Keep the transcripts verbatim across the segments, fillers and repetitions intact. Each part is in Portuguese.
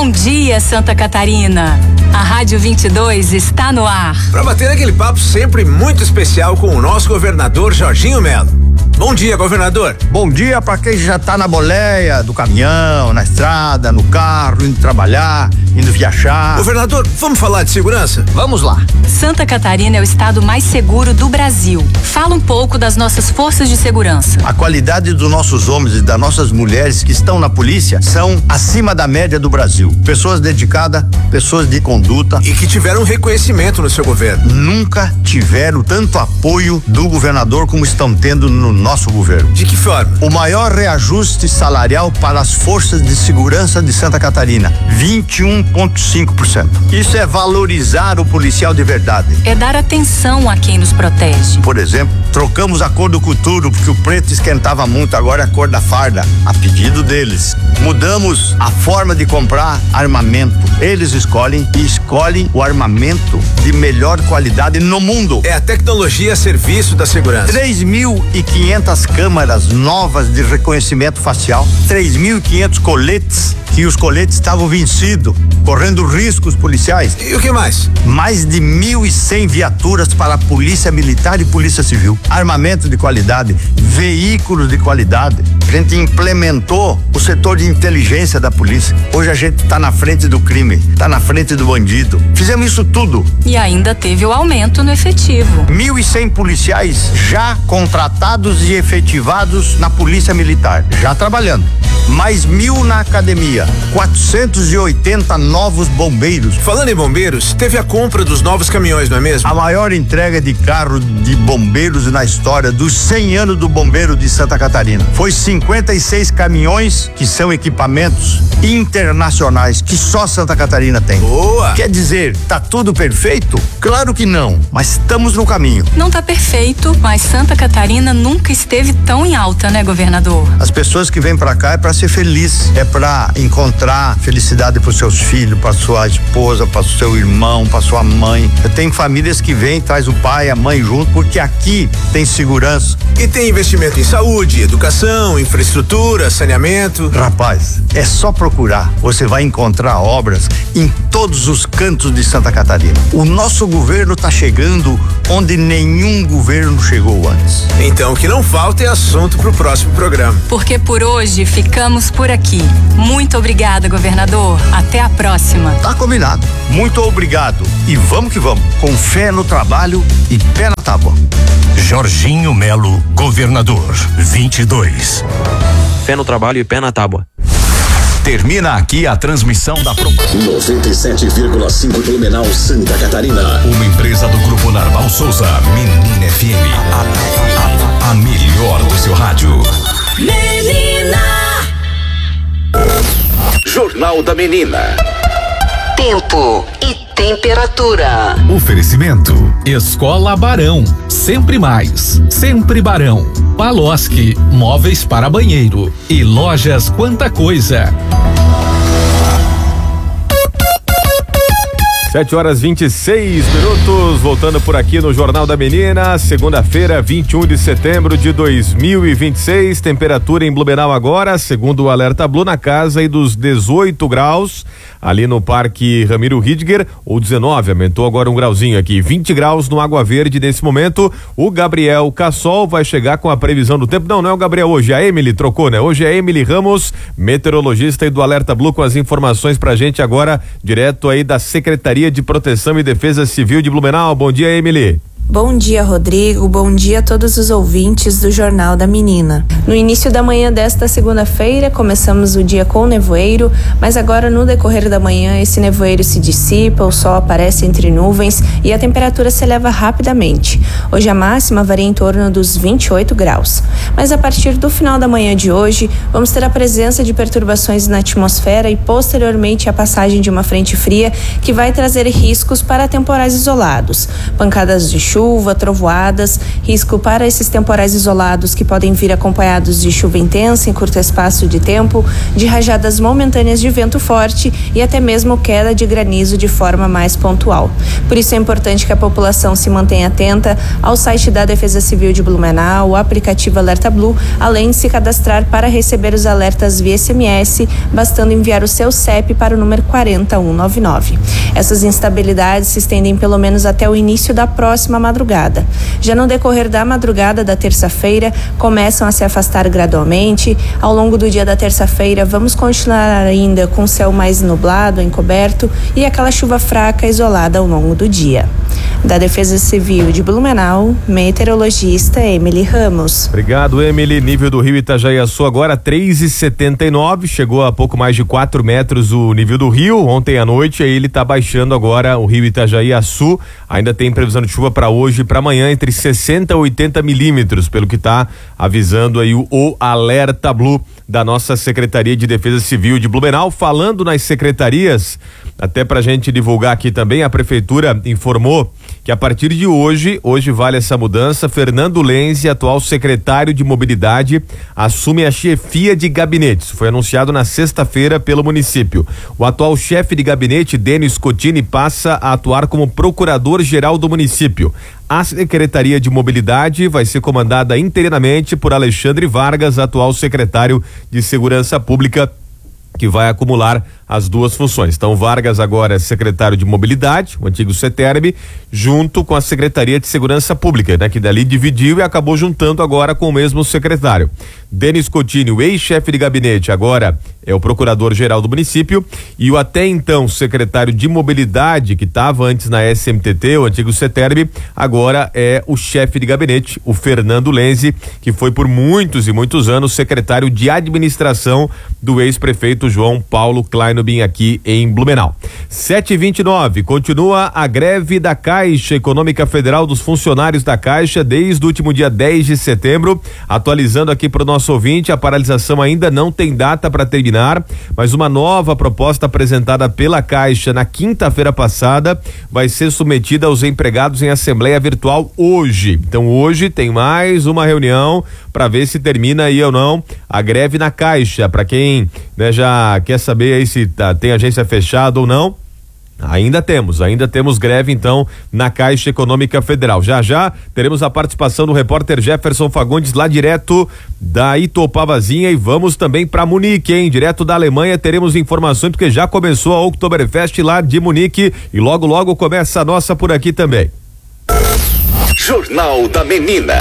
Bom dia, Santa Catarina. A Rádio vinte e dois está no ar. Para bater aquele papo sempre muito especial com o nosso governador Jorginho Melo. Bom dia, governador. Bom dia para quem já tá na boleia do caminhão, na estrada, no carro, indo trabalhar, indo viajar. Governador, vamos falar de segurança? Vamos lá. Santa Catarina é o estado mais seguro do Brasil. Fala um pouco das nossas forças de segurança. A qualidade dos nossos homens e das nossas mulheres que estão na polícia são acima da média do Brasil. Pessoas dedicadas, pessoas de conduta. E que tiveram reconhecimento no seu governo. Nunca tiveram tanto apoio do governador como estão tendo no nosso governo. De que forma? O maior reajuste salarial para as forças de segurança de Santa Catarina, vinte e um vírgula cinco por cento. Isso é valorizar o policial de verdade. É dar atenção a quem nos protege. Por exemplo, trocamos a cor do coturno porque o preto esquentava muito, agora é a cor da farda, a pedido deles. Mudamos a forma de comprar armamento. Eles escolhem e escolhem o armamento de melhor qualidade no mundo. É a tecnologia a serviço da segurança. três mil e quinhentas câmeras novas de reconhecimento facial, três mil e quinhentos coletes, que os coletes estavam vencidos, correndo riscos policiais. E o que mais? Mais de mil e cem viaturas para a Polícia Militar e Polícia Civil. Armamento de qualidade, veículos de qualidade. A gente implementou o setor de inteligência da polícia. Hoje a gente está na frente do crime, está na frente do bandido. Fizemos isso tudo. E ainda teve o aumento no efetivo. mil e cem policiais já contratados e efetivados na Polícia Militar, já trabalhando. Mais mil na academia, quatrocentos e oitenta novos bombeiros. Falando em bombeiros, teve a compra dos novos caminhões, não é mesmo? A maior entrega de carro de bombeiros na história dos cem anos do bombeiro de Santa Catarina. Foi cinquenta e seis caminhões que são equipamentos internacionais que só Santa Catarina tem. Boa! Quer dizer, tá tudo perfeito? Claro que não, mas estamos no caminho. Não tá perfeito, mas Santa Catarina nunca esteve tão em alta, né, governador? As pessoas que vêm pra cá é pra ser feliz, é para encontrar felicidade para os seus filhos, para sua esposa, para o seu irmão, para sua mãe. Tem famílias que vêm, traz o pai, a mãe junto, porque aqui tem segurança. E tem investimento em saúde, educação, infraestrutura, saneamento. Rapaz, é só procurar, você vai encontrar obras em todos os cantos de Santa Catarina. O nosso governo está chegando onde nenhum governo chegou antes. Então o que não falta é assunto para o próximo programa. Porque por hoje ficamos por aqui. Muito obrigada, governador. Até a próxima. Tá combinado. Muito obrigado. E vamos que vamos. Com fé no trabalho e pé na tábua. Jorginho Melo, governador, vinte e dois. Fé no trabalho e pé na tábua. Termina aqui a transmissão da Pro... noventa e sete vírgula cinco Blumenau, Santa Catarina. Uma empresa do Grupo Narval Souza, Menina F M. A, a, a melhor do seu rádio. Menina! Jornal da Menina. Tempo e temperatura. Oferecimento: Escola Barão, sempre mais, sempre Barão. Paloski, móveis para banheiro e Lojas Quanta Coisa. sete horas e vinte e seis minutos, voltando por aqui no Jornal da Menina, segunda-feira, vinte e um de setembro de dois mil e vinte e seis, temperatura em Blumenau agora, segundo o Alerta Blue, na casa aí dos dezoito graus, ali no Parque Ramiro Ridger, ou dezenove, aumentou agora um grauzinho aqui, vinte graus no Água Verde nesse momento. O Gabriel Cassol vai chegar com a previsão do tempo, não, não é o Gabriel hoje, a Emily trocou, né? Hoje é a Emily Ramos, meteorologista aí do Alerta Blue, com as informações pra gente agora, direto aí da Secretaria de Proteção e Defesa Civil de Blumenau. Bom dia, Emily. Bom dia, Rodrigo. Bom dia a todos os ouvintes do Jornal da Menina. No início da manhã desta segunda-feira, começamos o dia com nevoeiro, mas agora no decorrer da manhã esse nevoeiro se dissipa, o sol aparece entre nuvens e a temperatura se eleva rapidamente. Hoje a máxima varia em torno dos vinte e oito graus. Mas a partir do final da manhã de hoje, vamos ter a presença de perturbações na atmosfera e posteriormente a passagem de uma frente fria que vai trazer riscos para temporais isolados, pancadas de chuva, chuva, trovoadas, risco para esses temporais isolados que podem vir acompanhados de chuva intensa em curto espaço de tempo, de rajadas momentâneas de vento forte e até mesmo queda de granizo de forma mais pontual. Por isso é importante que a população se mantenha atenta ao site da Defesa Civil de Blumenau, o aplicativo Alerta Blu, além de se cadastrar para receber os alertas via S M S, bastando enviar o seu C E P para o número quatro zero um nove nove. Essas instabilidades se estendem pelo menos até o início da próxima madrugada. Já no decorrer da madrugada da terça-feira, começam a se afastar gradualmente. Ao longo do dia da terça-feira, vamos continuar ainda com o céu mais nublado, encoberto e aquela chuva fraca isolada ao longo do dia. Da Defesa Civil de Blumenau, meteorologista Emily Ramos. Obrigado, Emily. Nível do rio Itajaiaçu agora três e setenta e nove, chegou a pouco mais de quatro metros o nível do rio. Ontem à noite aí ele está baixando agora o rio Itajaiaçu. Ainda tem previsão de chuva para hoje e para amanhã entre sessenta e oitenta milímetros, pelo que está avisando aí o, o Alerta Blu da nossa Secretaria de Defesa Civil de Blumenau. Falando nas secretarias, até pra gente divulgar aqui também, a prefeitura informou que a partir de hoje, hoje vale essa mudança, Fernando Lenzi, atual secretário de Mobilidade, assume a chefia de gabinete. Isso foi anunciado na sexta-feira pelo município. O atual chefe de gabinete, Denis Cotini, passa a atuar como procurador-geral do município. A Secretaria de Mobilidade vai ser comandada interinamente por Alexandre Vargas, atual secretário de Segurança Pública, que vai acumular as duas funções. Então, Vargas agora é secretário de Mobilidade, o antigo CETERB, junto com a Secretaria de Segurança Pública, né, que dali dividiu e acabou juntando agora com o mesmo secretário. Denis Cotini, o ex-chefe de gabinete, agora é o procurador-geral do município, e o até então secretário de Mobilidade, que estava antes na S M T T, o antigo CETERB, agora é o chefe de gabinete, o Fernando Lenzi, que foi por muitos e muitos anos secretário de administração do ex-prefeito João Paulo Kleinobin aqui em Blumenau. sete e vinte e nove, continua a greve da Caixa Econômica Federal dos funcionários da Caixa desde o último dia dez de setembro. Atualizando aqui para o nosso ouvinte, a paralisação ainda não tem data para terminar, mas uma nova proposta apresentada pela Caixa na quinta-feira passada vai ser submetida aos empregados em assembleia virtual hoje. Então hoje tem mais uma reunião para ver se termina aí ou não a greve na Caixa. Para quem, né, já quer saber aí se tá, tem agência fechada ou não, ainda temos, ainda temos greve então na Caixa Econômica Federal. Já já teremos a participação do repórter Jefferson Fagundes lá direto da Itopavazinha, e vamos também para Munique, hein? Direto da Alemanha teremos informações porque já começou a Oktoberfest lá de Munique e logo logo começa a nossa por aqui também. Jornal da Menina.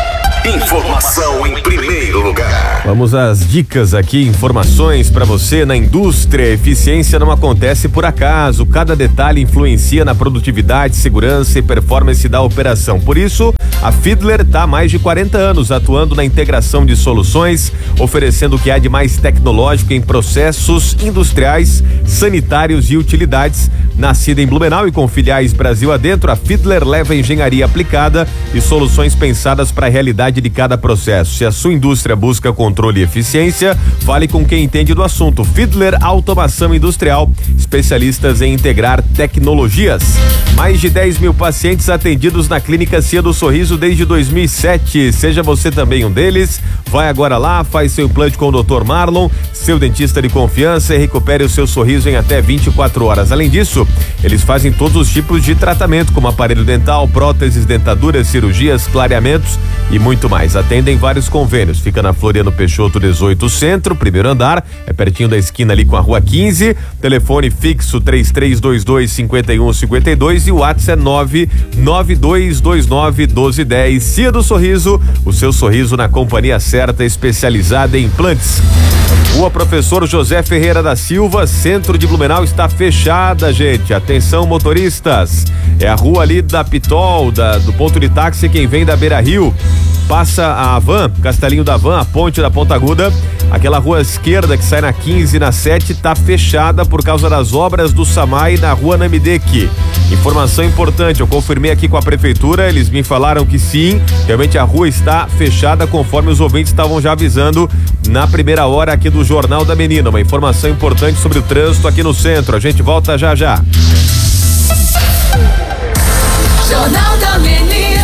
Informação em primeiro lugar. Vamos às dicas aqui, informações para você. Na indústria, eficiência não acontece por acaso. Cada detalhe influencia na produtividade, segurança e performance da operação. Por isso, a Fiedler está há mais de quarenta anos atuando na integração de soluções, oferecendo o que há de mais tecnológico em processos industriais, sanitários e utilidades. Nascida em Blumenau e com filiais Brasil adentro, a Fiedler leva engenharia aplicada e soluções pensadas para a realidade de cada processo. Se a sua indústria busca controle e eficiência, fale com quem entende do assunto. Fiedler Automação Industrial, especialistas em integrar tecnologias. Mais de dez mil pacientes atendidos na Clínica Cia do Sorriso desde dois mil e sete. Seja você também um deles. Vai agora lá, faz seu implante com o doutor Marlon, seu dentista de confiança, e recupere o seu sorriso em até vinte e quatro horas. Além disso, eles fazem todos os tipos de tratamento, como aparelho dental, próteses, dentaduras, cirurgias, clareamentos e muito mais. Atendem vários convênios. Fica na Floriano Peixoto dezoito Centro, primeiro andar, é pertinho da esquina ali com a Rua quinze. Telefone fixo três três dois dois, cinco um cinco dois e o WhatsApp é nove nove dois dois nove um dois um zero. Cia do Sorriso, o seu sorriso na companhia certa, especializada em implantes. Rua Professor José Ferreira da Silva, centro de Blumenau, está fechada, gente. Atenção, motoristas. É a rua ali da Pitol, da, do ponto de táxi, quem vem da Beira Rio. Passa a Van, Castelinho da Van, a ponte da Ponta Aguda. Aquela rua esquerda que sai na quinze e na sete está fechada por causa das obras do SAMAI na rua Namideki. Informação importante, eu confirmei aqui com a prefeitura, eles me falaram que sim, realmente a rua está fechada conforme os ouvintes estavam já avisando na primeira hora aqui do Jornal da Menina. Uma informação importante sobre o trânsito aqui no centro. A gente volta já já. Jornal da Menina.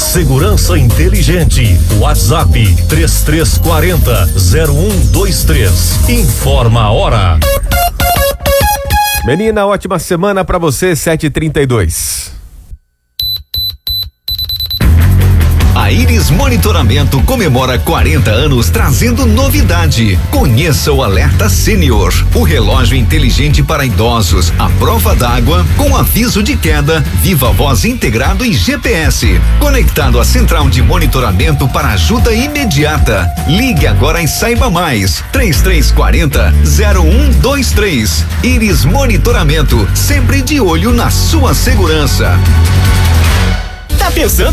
Segurança inteligente. WhatsApp três três quatro zero zero um dois três. Informa a hora. Menina, ótima semana pra você, sete e trinta e dois. A Íris Monitoramento comemora quarenta anos trazendo novidade. Conheça o Alerta Sênior, o relógio inteligente para idosos, a prova d'água com aviso de queda, viva voz integrado em G P S, conectado à central de monitoramento para ajuda imediata. Ligue agora e saiba mais. três três quatro zero zero um dois três. Íris Monitoramento, sempre de olho na sua segurança. Tá pensando